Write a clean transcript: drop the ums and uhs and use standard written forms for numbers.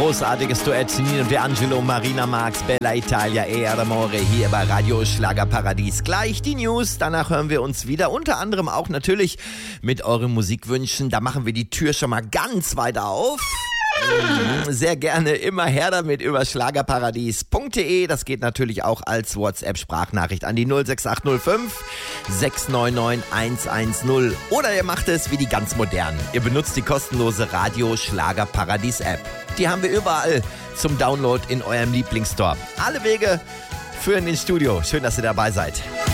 großartiges Duett. Nino D'Angelo, Marina Marx, Bella Italia, E Amore hier bei Radio Schlagerparadies. Gleich die News, danach hören wir uns wieder. Unter anderem auch natürlich mit euren Musikwünschen. Da machen wir die Tür schon mal ganz weit auf. Sehr gerne immer her damit über schlagerparadies.de. Das geht natürlich auch als WhatsApp-Sprachnachricht an die 06805 699 110. Oder ihr macht es wie die ganz modernen. Ihr benutzt die kostenlose Radio Schlagerparadies App. Die haben wir überall zum Download in eurem Lieblingsstore. Alle Wege führen ins Studio. Schön, dass ihr dabei seid.